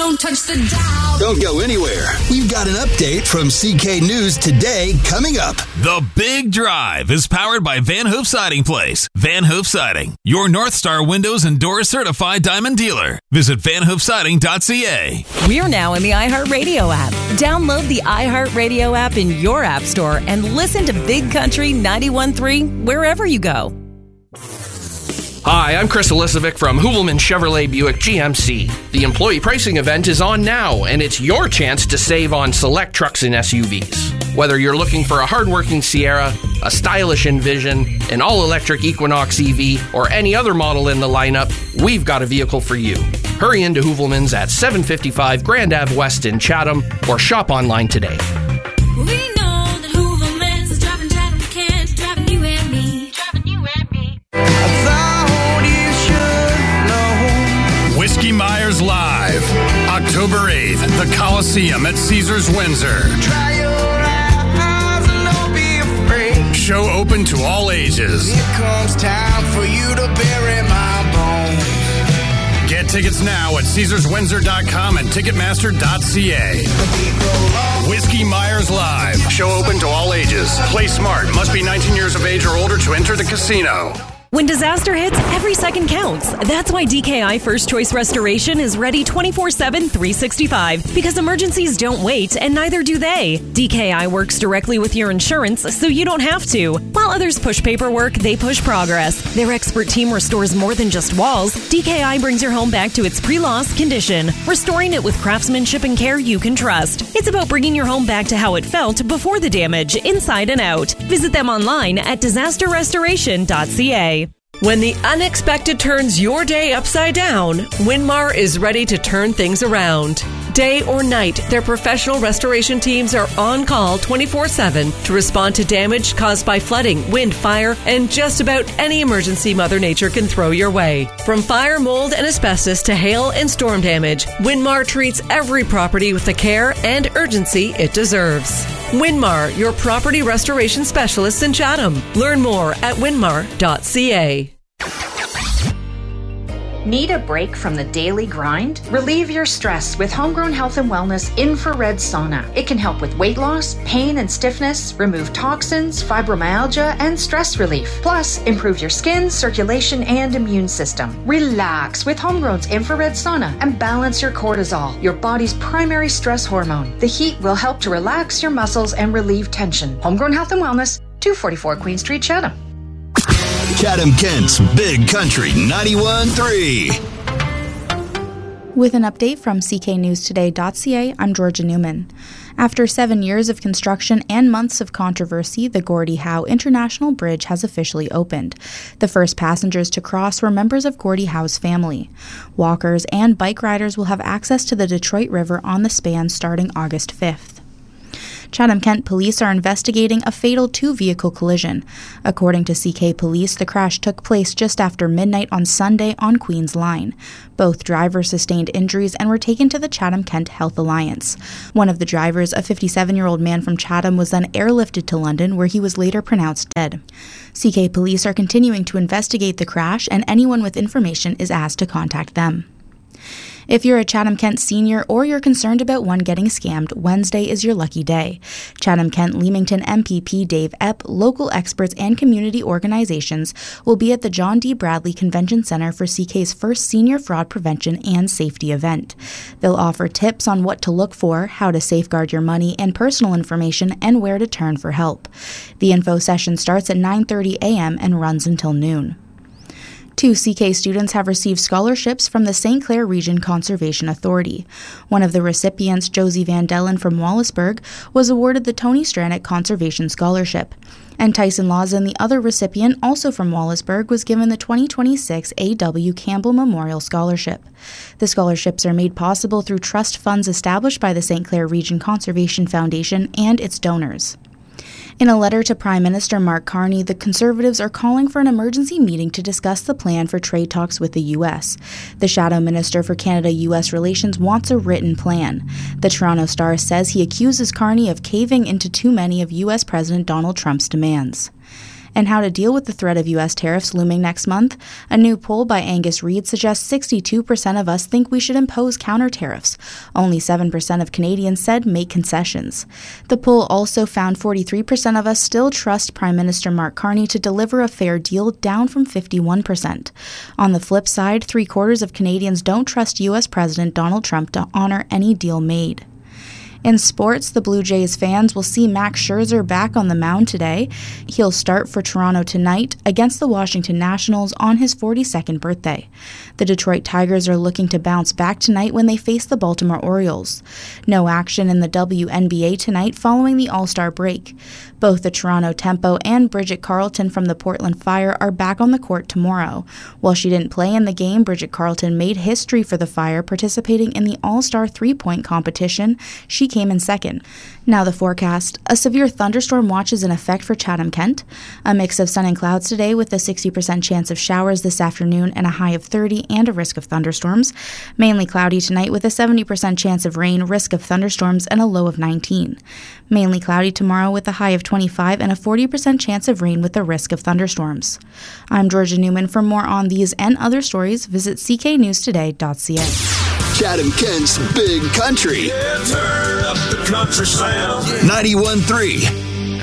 Don't touch the dial. Don't go anywhere. We've got an update from CK News Today coming up. The Big Drive is powered by Van Hoof Siding Place. Van Hoof Siding, your North Star Windows and Doors certified diamond dealer. Visit vanhoofsiding.ca. We're now in the iHeartRadio app. Download the iHeartRadio app in your app store and listen to Big Country 91.3 wherever you go. Hi, I'm Chris Elisovic from Hoovelman Chevrolet Buick GMC. The employee pricing event is on now, and it's your chance to save on select trucks and SUVs. Whether you're looking for a hardworking Sierra, a stylish Envision, an all-electric Equinox EV, or any other model in the lineup, we've got a vehicle for you. Hurry into Hoovelman's at 755 Grand Ave West in Chatham, or shop online today. We know that Hooverman's is driving Chatham Kent, driving you and me, driving you and me. Whiskey Myers Live, October 8th, the Coliseum at Caesars Windsor. Try your eyes and don't be afraid. Show open to all ages. Here comes time for you to bury my bones. Get tickets now at CaesarsWindsor.com and Ticketmaster.ca. Whiskey Myers Live, show open to all ages. Play smart, must be 19 years of age or older to enter the casino. When disaster hits, every second counts. That's why DKI First Choice Restoration is ready 24/7, 365. Because emergencies don't wait, and neither do they. DKI works directly with your insurance, so you don't have to. While others push paperwork, they push progress. Their expert team restores more than just walls. DKI brings your home back to its pre-loss condition, restoring it with craftsmanship and care you can trust. It's about bringing your home back to how it felt before the damage, inside and out. Visit them online at disasterrestoration.ca. When the unexpected turns your day upside down, Winmar is ready to turn things around. Day or night, their professional restoration teams are on call 24/7 to respond to damage caused by flooding, wind, fire, and just about any emergency Mother Nature can throw your way. From fire, mold, and asbestos to hail and storm damage, Winmar treats every property with the care and urgency it deserves. Winmar, your property restoration specialists in Chatham. Learn more at winmar.ca. Need a break from the daily grind? Relieve your stress with Homegrown Health and Wellness Infrared Sauna. It can help with weight loss, pain and stiffness, remove toxins, fibromyalgia, and stress relief. Plus, improve your skin, circulation, and immune system. Relax with Homegrown's Infrared Sauna and balance your cortisol, your body's primary stress hormone. The heat will help to relax your muscles and relieve tension. Homegrown Health and Wellness, 244 Queen Street, Chatham. Chatham Kent's Big Country 91.3. With an update from cknewstoday.ca, I'm Georgia Newman. After 7 years of construction and months of controversy, the Gordie Howe International Bridge has officially opened. The first passengers to cross were members of Gordie Howe's family. Walkers and bike riders will have access to the Detroit River on the span starting August 5th. Chatham-Kent police are investigating a fatal two-vehicle collision. According to CK Police, the crash took place just after midnight on Sunday on Queen's Line. Both drivers sustained injuries and were taken to the Chatham-Kent Health Alliance. One of the drivers, a 57-year-old man from Chatham, was then airlifted to London, where he was later pronounced dead. CK Police are continuing to investigate the crash, and anyone with information is asked to contact them. If you're a Chatham-Kent senior or you're concerned about one getting scammed, Wednesday is your lucky day. Chatham-Kent Leamington MPP Dave Epp, local experts, and community organizations will be at the John D. Bradley Convention Center for CK's first senior fraud prevention and safety event. They'll offer tips on what to look for, how to safeguard your money and personal information, and where to turn for help. The info session starts at 9:30 a.m. and runs until noon. 2 CK students have received scholarships from the St. Clair Region Conservation Authority. One of the recipients, Josie Van Dellen from Wallaceburg, was awarded the Tony Stranick Conservation Scholarship. And Tyson Lawson, the other recipient, also from Wallaceburg, was given the 2026 A.W. Campbell Memorial Scholarship. The scholarships are made possible through trust funds established by the St. Clair Region Conservation Foundation and its donors. In a letter to Prime Minister Mark Carney, the Conservatives are calling for an emergency meeting to discuss the plan for trade talks with the U.S. The Shadow Minister for Canada-U.S. Relations wants a written plan. The Toronto Star says he accuses Carney of caving into too many of U.S. President Donald Trump's demands. And how to deal with the threat of U.S. tariffs looming next month? A new poll by Angus Reid suggests 62% of us think we should impose counter tariffs. Only 7% of Canadians said make concessions. The poll also found 43% of us still trust Prime Minister Mark Carney to deliver a fair deal, down from 51%. On the flip side, 3/4 of Canadians don't trust U.S. President Donald Trump to honor any deal made. In sports, the Blue Jays fans will see Max Scherzer back on the mound today. He'll start for Toronto tonight against the Washington Nationals on his 42nd birthday. The Detroit Tigers are looking to bounce back tonight when they face the Baltimore Orioles. No action in the WNBA tonight following the All-Star break. Both the Toronto Tempo and Bridget Carleton from the Portland Fire are back on the court tomorrow. While she didn't play in the game, Bridget Carleton made history for the Fire, participating in the All-Star three-point competition. She came in second. Now the forecast. A severe thunderstorm watch is in effect for Chatham-Kent. A mix of sun and clouds today with a 60% chance of showers this afternoon and a high of 30 and a risk of thunderstorms. Mainly cloudy tonight with a 70% chance of rain, risk of thunderstorms, and a low of 19. Mainly cloudy tomorrow with a high of 25 and a 40% chance of rain with a risk of thunderstorms. I'm Georgia Newman. For more on these and other stories, visit cknewstoday.ca. Chatham-Kent's Big Country. Yeah, turn up the country sound. 91.3